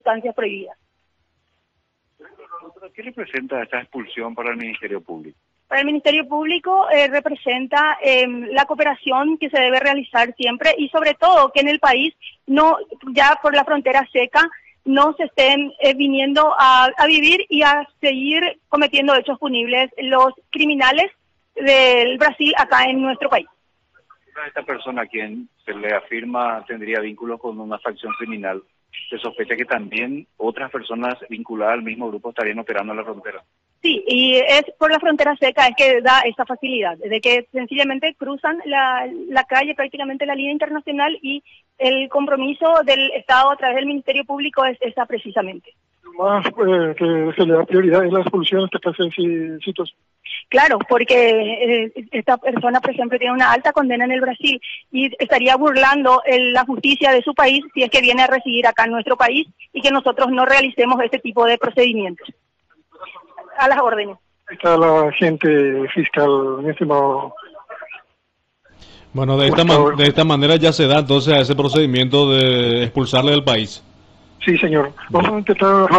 sustancias prohibidas. ¿Qué representa esta expulsión para el Ministerio Público? Para el Ministerio Público representa la cooperación que se debe realizar siempre y sobre todo que en el país, no ya por la frontera seca, no se estén viniendo a vivir y a seguir cometiendo hechos punibles los criminales del Brasil acá en nuestro país. Esta persona a quien se le afirma tendría vínculos con una facción criminal, se sospecha que también otras personas vinculadas al mismo grupo estarían operando en la frontera. Sí, y es por la frontera seca es que da esa facilidad, de que sencillamente cruzan la calle, prácticamente la línea internacional, y el compromiso del Estado a través del Ministerio Público es esa precisamente. Más que se le da prioridad en la expulsión de esta clase de situación. Claro, porque esta persona, por ejemplo, tiene una alta condena en el Brasil y estaría burlando la justicia de su país si es que viene a residir acá en nuestro país y que nosotros no realicemos este tipo de procedimientos. A las órdenes. Ahí está la agente fiscal, mi estimado. Bueno, de esta manera ya se da entonces a ese procedimiento de expulsarle del país. Sí, señor. Vamos a intentar